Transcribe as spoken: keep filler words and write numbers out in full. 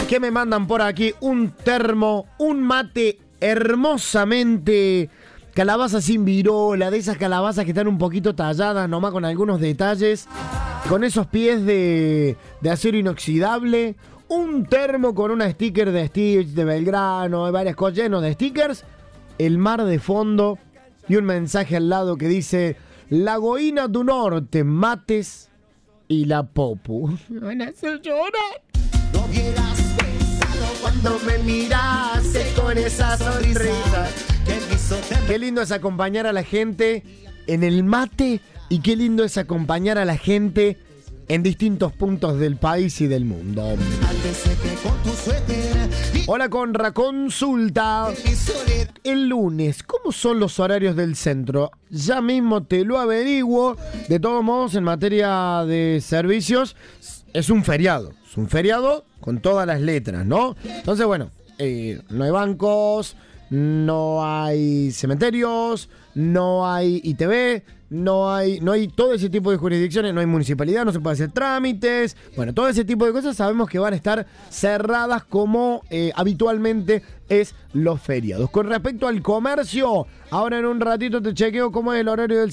¿Qué me mandan por aquí? Un termo, un mate hermosamente... Calabaza sin virola, de esas calabazas que están un poquito talladas, nomás con algunos detalles. Con esos pies de, de acero inoxidable. Un termo con una sticker de Stitch, de Belgrano, de varias cosas llenos de stickers. El mar de fondo y un mensaje al lado que dice: Lagoína do Norte, mates y la popu. Me van a hacer llorar. No hubieras pensado cuando me miraste con esa sonrisa. Qué lindo es acompañar a la gente en el mate y qué lindo es acompañar a la gente en distintos puntos del país y del mundo. Hola Conra, consulta. El lunes, ¿cómo son los horarios del centro? Ya mismo te lo averiguo. De todos modos, en materia de servicios, es un feriado. Es un feriado con todas las letras, ¿no? Entonces, bueno, eh, no hay bancos, no hay cementerios, no hay I T V, no hay, no hay todo ese tipo de jurisdicciones, no hay municipalidad, no se puede hacer trámites. Bueno, todo ese tipo de cosas sabemos que van a estar cerradas como eh, habitualmente es los feriados. Con respecto al comercio, ahora en un ratito te chequeo cómo es el horario del